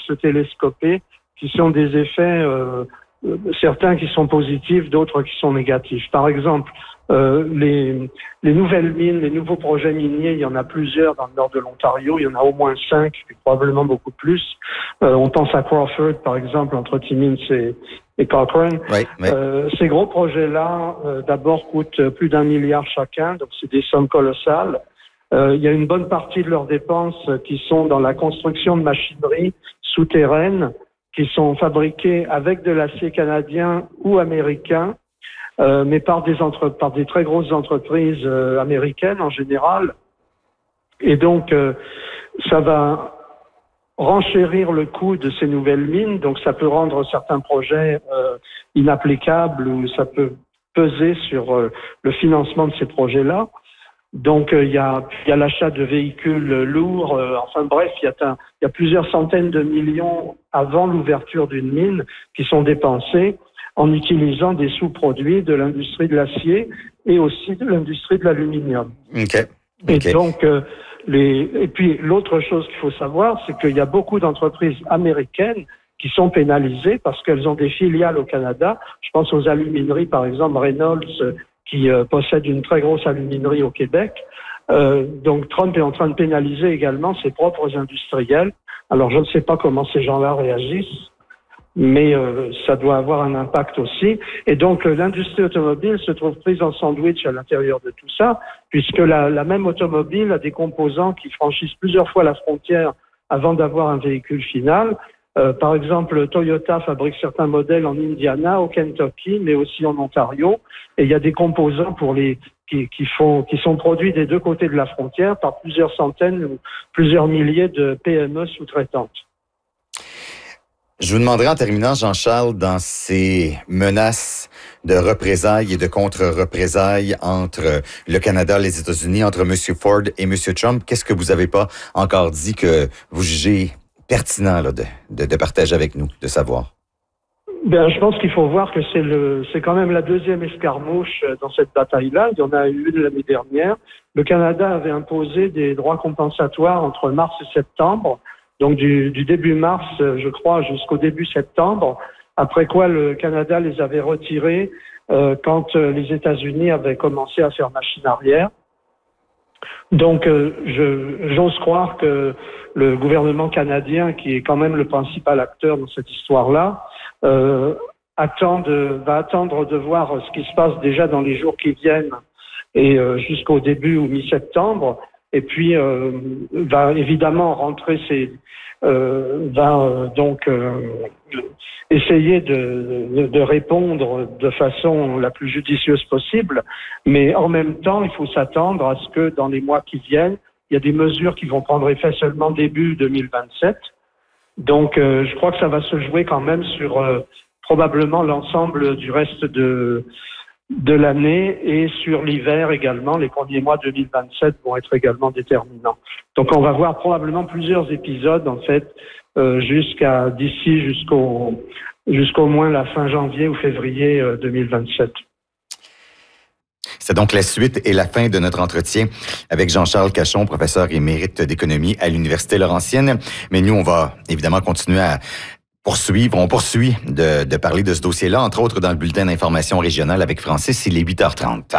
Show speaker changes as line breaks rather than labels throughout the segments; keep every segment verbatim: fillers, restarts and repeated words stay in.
se télescoper, qui sont des effets, euh, certains qui sont positifs, d'autres qui sont négatifs. Par exemple, euh, les, les nouvelles mines, les nouveaux projets miniers, il y en a plusieurs dans le nord de l'Ontario, il y en a au moins cinq, puis probablement beaucoup plus. Euh, on pense à Crawford, par exemple, entre Timmins et, et Cochrane.
Oui, oui.
Euh, ces gros projets-là, euh, d'abord, coûtent plus d'un milliard chacun, donc c'est des sommes colossales. Euh, il y a une bonne partie de leurs dépenses qui sont dans la construction de machinerie souterraines, qui sont fabriquées avec de l'acier canadien ou américain, euh, mais par des entre, par des très grosses entreprises euh, américaines en général. Et donc, euh, ça va renchérir le coût de ces nouvelles mines. Donc, ça peut rendre certains projets euh, inapplicables ou ça peut peser sur euh, le financement de ces projets-là. Donc, il euh, y a, y a l'achat de véhicules lourds. Euh, enfin bref, il y, y a plusieurs centaines de millions avant l'ouverture d'une mine qui sont dépensés en utilisant des sous-produits de l'industrie de l'acier et aussi de l'industrie de l'aluminium.
Okay.
Okay. Et donc, euh,
Les... Et puis, l'autre chose qu'il faut savoir, c'est qu'il y a beaucoup d'entreprises américaines qui sont pénalisées parce qu'elles ont des filiales au Canada. Je pense aux alumineries, par exemple, Reynolds, qui euh, possède une très grosse aluminerie au Québec. Euh, donc, Trump est en train de pénaliser également ses propres industriels. Alors, je ne sais pas comment ces gens-là réagissent, mais euh, ça doit avoir un impact aussi. Et donc, euh, l'industrie automobile se trouve prise en sandwich à l'intérieur de tout ça, puisque la, la même automobile a des composants qui franchissent plusieurs fois la frontière avant d'avoir un véhicule final. Euh, par exemple, Toyota fabrique certains modèles en Indiana, au Kentucky, mais aussi en Ontario. Et il y a des composants pour les qui, qui font qui sont produits des deux côtés de la frontière par plusieurs centaines ou plusieurs milliers de P M E sous-traitantes.
Je vous demanderai en terminant, Jean-Charles, dans ces menaces de représailles et de contre-représailles entre le Canada et les États-Unis, entre M. Ford et M. Trump, qu'est-ce que vous n'avez pas encore dit que vous jugez pertinent là, de, de, de partager avec nous, de savoir?
Ben, je pense qu'il faut voir que c'est le, c'est quand même la deuxième escarmouche dans cette bataille-là. Il y en a eu une l'année dernière. Le Canada avait imposé des droits compensatoires entre mars et septembre. Donc du, du début mars, je crois, jusqu'au début septembre, après quoi le Canada les avait retirés euh, quand euh, les États-Unis avaient commencé à faire machine arrière. Donc euh, je, j'ose croire que le gouvernement canadien, qui est quand même le principal acteur dans cette histoire-là, euh, attend de, va attendre de voir ce qui se passe déjà dans les jours qui viennent et euh, jusqu'au début ou mi-septembre. Et puis euh, va évidemment rentrer ses, euh, va euh, donc euh, essayer de, de, de répondre de façon la plus judicieuse possible, mais en même temps, il faut s'attendre à ce que dans les mois qui viennent, il y a des mesures qui vont prendre effet seulement début deux mille vingt-sept. Donc, euh, je crois que ça va se jouer quand même sur euh, probablement l'ensemble du reste de de l'année et sur l'hiver également. Les premiers mois deux mille vingt-sept vont être également déterminants. Donc, on va voir probablement plusieurs épisodes, en fait, euh, jusqu'à d'ici jusqu'au jusqu'au moins la fin janvier ou février euh, deux mille vingt-sept.
C'est donc la suite et la fin de notre entretien avec Jean-Charles Cachon, professeur émérite d'économie à l'Université Laurentienne. Mais nous, on va évidemment continuer à poursuivre. On poursuit de, de parler de ce dossier-là, entre autres dans le bulletin d'information régionale avec Francis. Il est huit heures trente.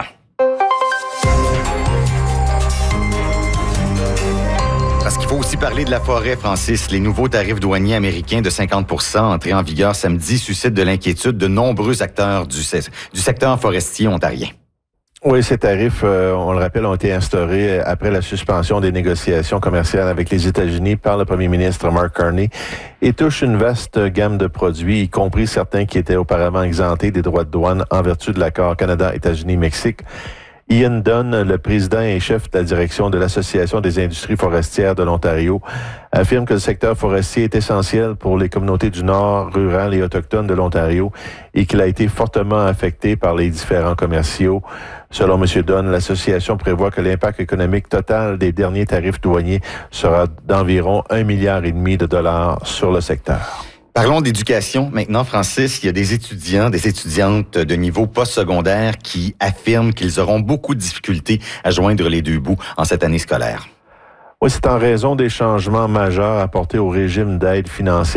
Parce qu'il faut aussi parler de la forêt, Francis. Les nouveaux tarifs douaniers américains de cinquante pour cent entrés en vigueur samedi suscitent de l'inquiétude de nombreux acteurs du, du secteur forestier ontarien.
Oui, ces tarifs, euh, on le rappelle, ont été instaurés après la suspension des négociations commerciales avec les États-Unis par le premier ministre Mark Carney et touchent une vaste gamme de produits, y compris certains qui étaient auparavant exemptés des droits de douane en vertu de l'accord Canada-États-Unis-Mexique. Ian Dunn, le président et chef de la direction de l'Association des industries forestières de l'Ontario, affirme que le secteur forestier est essentiel pour les communautés du Nord, rurales et autochtones de l'Ontario et qu'il a été fortement affecté par les différents commerciaux. Selon M. Dunn, l'association prévoit que l'impact économique total des derniers tarifs douaniers sera d'environ un milliard et demi de dollars sur le secteur.
Parlons d'éducation maintenant, Francis. Il y a des étudiants, des étudiantes de niveau postsecondaire qui affirment qu'ils auront beaucoup de difficultés à joindre les deux bouts en cette année scolaire.
Oui, c'est en raison des changements majeurs apportés au régime d'aide financière